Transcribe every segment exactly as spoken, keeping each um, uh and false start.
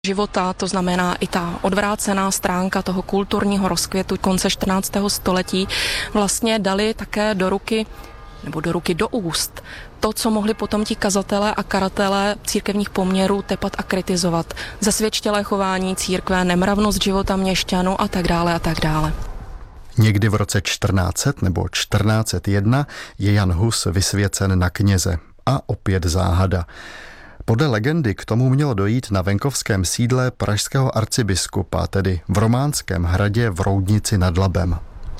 života, to znamená i ta odvrácená stránka toho kulturního rozkvětu konce čtrnáctého století, vlastně dali také do ruky, nebo do ruky do úst to, co mohli potom ti kazatelé a karatelé církevních poměrů tepat a kritizovat. Zasvědčilé chování církve, nemravnost života měšťanů a tak dále a tak dále. Někdy v roce čtrnáct set nebo čtrnáct set jedna je Jan Hus vysvěcen na kněze. A opět záhada. Podle legendy k tomu mělo dojít na venkovském sídle pražského arcibiskupa, tedy v románském hradě v Roudnici nad Labem.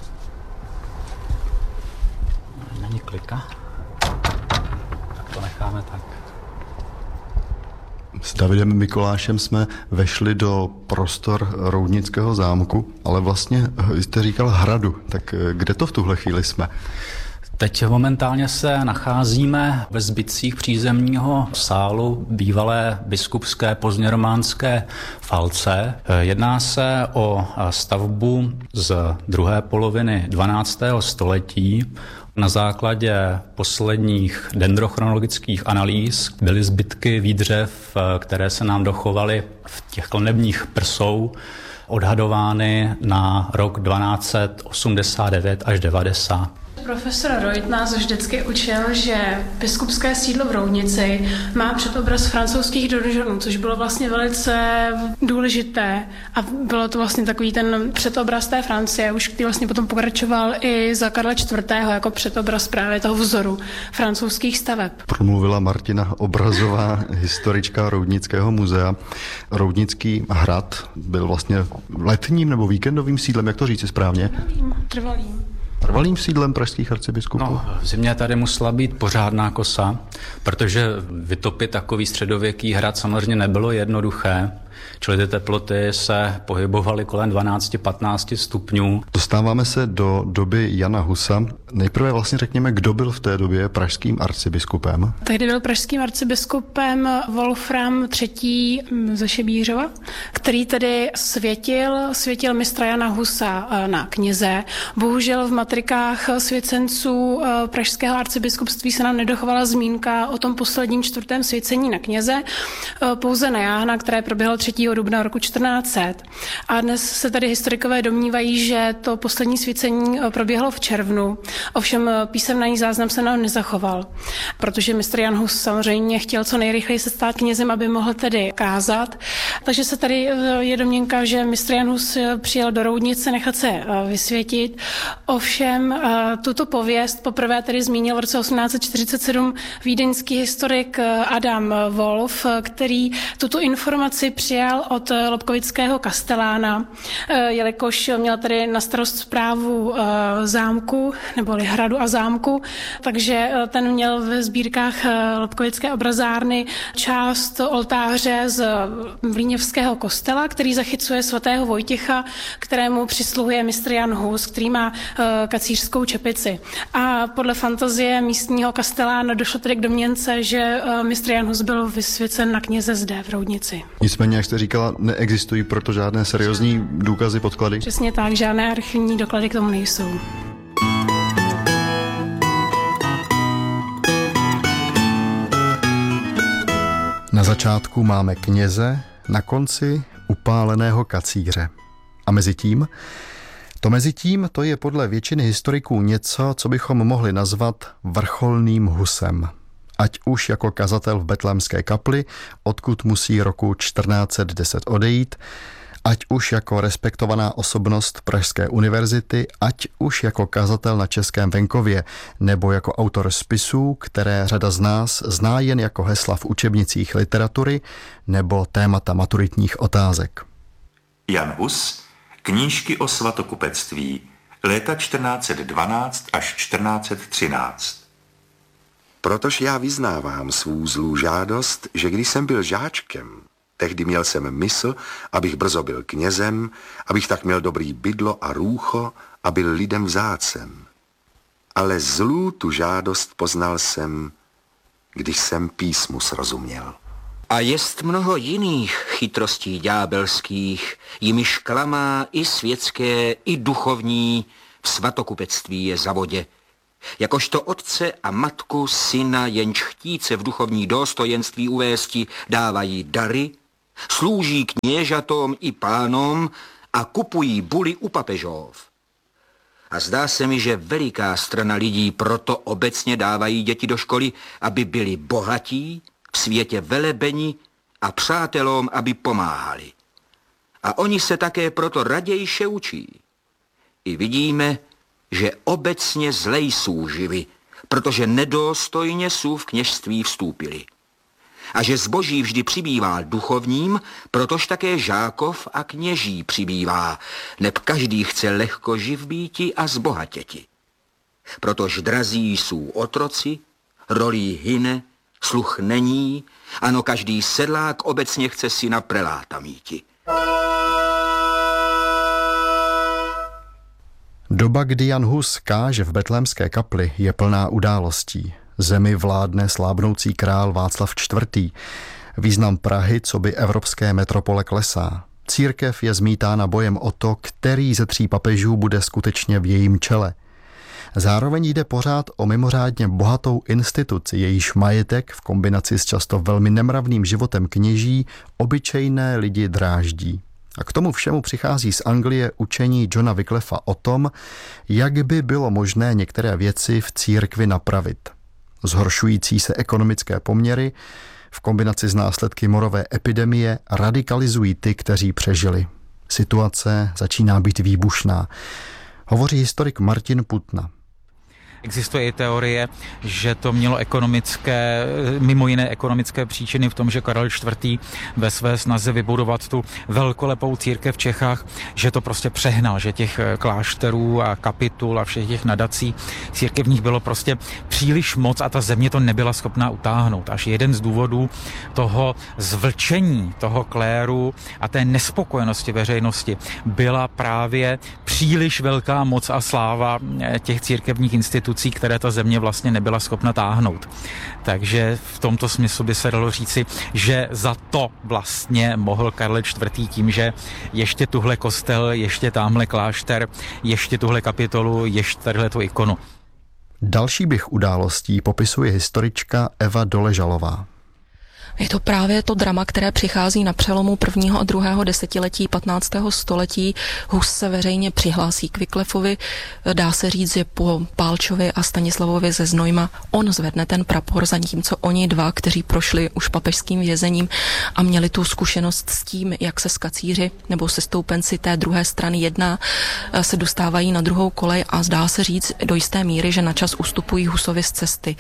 Není klika. Tak to necháme tak. S Davidem Mikolášem jsme vešli do prostor Roudnického zámku, ale vlastně jste říkal hradu, tak kde to v tuhle chvíli jsme? Teď momentálně se nacházíme ve zbytcích přízemního sálu bývalé biskupské pozdněrománské falce. Jedná se o stavbu z druhé poloviny dvanáctého století. Na základě posledních dendrochronologických analýz byly zbytky výdřev, které se nám dochovaly v těch klenebních prsou, odhadovány na rok dvanáct set osmdesát devět až devadesát. Profesor Reut nás vždycky učil, že biskupské sídlo v Roudnici má předobraz francouzských donžonů, což bylo vlastně velice důležité a bylo to vlastně takový ten předobraz té Francie, už který vlastně potom pokračoval i za Karla čtvrtého jako předobraz právě toho vzoru francouzských staveb. Promluvila Martina Obrazová, historička Roudnického muzea. Roudnický hrad byl vlastně letním nebo víkendovým sídlem, jak to říci správně? Trvalým. Trvalým. Trvalým sídlem pražských arcibiskupů? No, v zimě tady musela být pořádná kosa, protože vytopit takový středověký hrad samozřejmě nebylo jednoduché. Čili ty teploty se pohybovaly kolem dvanáct patnáct stupňů. Dostáváme se do doby Jana Husa. Nejprve vlastně řekněme, kdo byl v té době pražským arcibiskupem. Tehdy byl pražským arcibiskupem Wolfram třetí. ze Šebířova, který tedy světil, světil mistra Jana Husa na kněze. Bohužel v matrikách svěcenců pražského arcibiskupství se nám nedochovala zmínka o tom posledním čtvrtém svěcení na kněze, pouze na Jána, které proběhlo třetího dubna roku čtrnáct set. A dnes se tady historikové domnívají, že to poslední svícení proběhlo v červnu. Ovšem písemný záznam se nám nezachoval, protože mistr Jan Hus samozřejmě chtěl co nejrychleji se stát knězem, aby mohl tedy kázat. Takže se tady je domněnka, že mistr Jan Hus přijel do Roudnice nechat se vysvětit. Ovšem tuto pověst poprvé tedy zmínil v roce osmnáct set čtyřicet sedm vídeňský historik Adam Wolf, který tuto informaci přijal od lobkovického kastelána, jelikož měl tady na starost správu zámku, neboli hradu a zámku, takže ten měl ve sbírkách lobkovické obrazárny část oltáře z Vlíněvského kostela, který zachycuje svatého Vojtěcha, kterému přisluhuje mistr Jan Hus, který má kacířskou čepici. A podle fantazie místního kastelána došlo tedy k domněnce, že mistr Jan Hus byl vysvěcen na kněze zde v Roudnici. Nicméně, jak jste říkala, neexistují proto žádné seriózní důkazy, podklady? Přesně tak, žádné archivní doklady k tomu nejsou. Na začátku máme kněze, na konci upáleného kacíře. A mezi tím? To mezi tím to je podle většiny historiků něco, co bychom mohli nazvat vrcholným Husem. Ať už jako kazatel v Betlémské kapli, odkud musí roku čtrnáct set deset odejít, ať už jako respektovaná osobnost Pražské univerzity, ať už jako kazatel na českém venkově, nebo jako autor spisů, které řada z nás zná jen jako hesla v učebnicích literatury nebo témata maturitních otázek. Jan Hus, knížky o svatokupectví, léta čtrnáct set dvanáct až čtrnáct set třináct. Protož já vyznávám svou zlou žádost, že když jsem byl žáčkem, tehdy měl jsem mysl, abych brzo byl knězem, abych tak měl dobrý bydlo a růcho a byl lidem vzácen. Ale zlou tu žádost poznal jsem, když jsem písmu srozuměl. A jest mnoho jiných chytrostí ďábelských, jimiž klamá i světské, i duchovní, v svatokupectví je zavodě. Jakožto otce a matku syna jenž chtíce v duchovní dostojenství uvésti dávají dary, Slouží kněžatům i pánom a kupují buly u papežov. A zdá se mi, že veliká strana lidí proto obecně dávají děti do školy, aby byli bohatí, v světě velebeni a přátelům, aby pomáhali. A oni se také proto radějše učí. I vidíme, že obecně zlej jsou živi, protože nedůstojně jsou v kněžství vstoupili. A že zboží vždy přibývá duchovním, protož také žákov a kněží přibývá, neb každý chce lehko živ býti a zbohatěti. Protož drazí jsou otroci, rolí hyne, sluch není, ano každý sedlák obecně chce si na preláta míti. Doba, kdy Jan Hus káže v Betlémské kapli, je plná událostí. Zemi vládne slábnoucí král Václav čtvrtý. Význam Prahy coby evropské metropole klesá. Církev je zmítána bojem o to, který ze tří papežů bude skutečně v jejím čele. Zároveň jde pořád o mimořádně bohatou instituci, jejíž majetek v kombinaci s často velmi nemravným životem kněží obyčejné lidi dráždí. A k tomu všemu přichází z Anglie učení Johna Wycliffa o tom, jak by bylo možné některé věci v církvi napravit. Zhoršující se ekonomické poměry v kombinaci s následky morové epidemie radikalizují ty, kteří přežili. Situace začíná být výbušná. Hovoří historik Martin Putna. Existuje i teorie, že to mělo ekonomické, mimo jiné ekonomické příčiny v tom, že Karel čtvrtý ve své snaze vybudovat tu velkolepou církev v Čechách, že to prostě přehnal, že těch klášterů a kapitul a všech těch nadací církevních bylo prostě příliš moc a ta země to nebyla schopná utáhnout. Až jeden z důvodů toho zvlčení toho kléru a té nespokojenosti veřejnosti byla právě příliš velká moc a sláva těch církevních institucí, které ta země vlastně nebyla schopna táhnout. Takže v tomto smyslu by se dalo říci, že za to vlastně mohl Karel čtvrtý tím, že ještě tuhle kostel, ještě tamhle klášter, ještě tuhle kapitolu, ještě tadyhle tu ikonu. Další běh událostí popisuje historička Eva Doležalová. Je to právě to drama, které přichází na přelomu prvního a druhého desetiletí patnáctého století. Hus se veřejně přihlásí k Wycliffovi. Dá se říct, že po Pálčovi a Stanislavovi ze Znojma on zvedne ten prapor, zatímco oni dva, kteří prošli už papežským vězením a měli tu zkušenost s tím, jak se skacíři nebo sestoupenci té druhé strany jedná, se dostávají na druhou kolej a zdá se říct do jisté míry, že načas ustupují Husovi z cesty.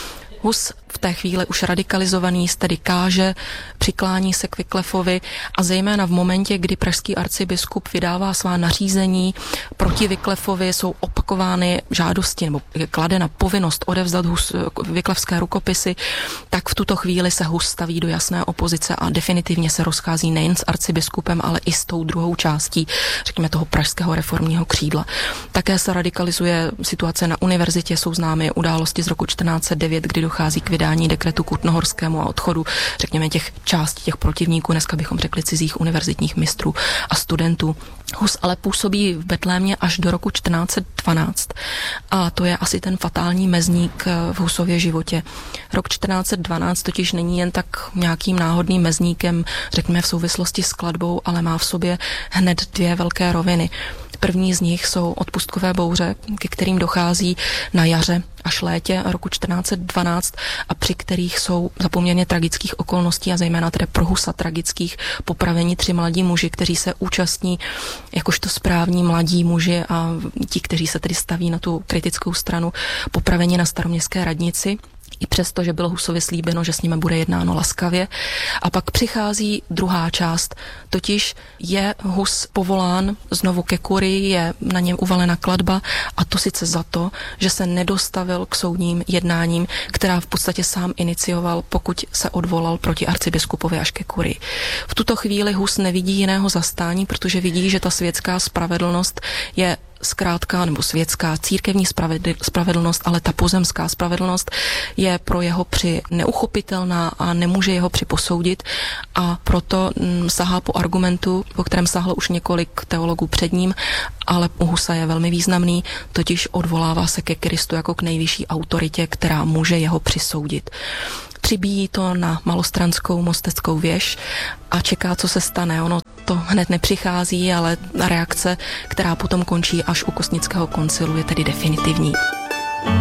Hus v té chvíli už radikalizovaný tedy káže, přiklání se k Wycliffovi a zejména v momentě, kdy pražský arcibiskup vydává svá nařízení proti Wycliffovi, jsou opakovány žádosti nebo kladena povinnost odevzdat Hus, Wycliffské rukopisy, tak v tuto chvíli se Hus staví do jasné opozice a definitivně se rozchází nejen s arcibiskupem, ale i s tou druhou částí, řekněme toho pražského reformního křídla. Také se radikalizuje situace na univerzitě, jsou známy události z roku čtrnáct set devět, kdy dochází k vydání dekretu Kutnohorskému a odchodu, řekněme, těch částí těch protivníků, dneska bychom řekli cizích univerzitních mistrů a studentů. Hus ale působí v Betlémě až do roku čtrnáct set dvanáct a to je asi ten fatální mezník v Husově životě. Rok čtrnáct set dvanáct totiž není jen tak nějakým náhodným mezníkem, řekněme v souvislosti s skladbou, ale má v sobě hned dvě velké roviny. První z nich jsou odpustkové bouře, ke kterým dochází na jaře až létě roku čtrnáct set dvanáct a při kterých jsou za poměrně tragických okolností a zejména tedy pro Husa tragických popraveni tři mladí muži, kteří se účastní jakožto správní mladí muži a ti, kteří se tedy staví na tu kritickou stranu, popraveni na Staroměstské radnici. I přesto, že bylo Husovi slíbeno, že s nimi bude jednáno laskavě. A pak přichází druhá část, totiž je Hus povolán znovu ke kurii, je na něm uvalena klatba a to sice za to, že se nedostavil k soudním jednáním, která v podstatě sám inicioval, pokud se odvolal proti arcibiskupovi až ke kurii. V tuto chvíli Hus nevidí jiného zastání, protože vidí, že ta světská spravedlnost je zkrátka, nebo světská církevní spravedlnost, ale ta pozemská spravedlnost je pro jeho při neuchopitelná a nemůže jeho při posoudit a proto hm, sahá po argumentu, po kterém sáhlo už několik teologů před ním, ale u Husa je velmi významný, totiž odvolává se ke Kristu jako k nejvyšší autoritě, která může jeho přisoudit. přibíjí to na Malostranskou mosteckou věž a čeká, co se stane. Ono to hned nepřichází, ale reakce, která potom končí až u Kostnického koncilu, je tedy definitivní.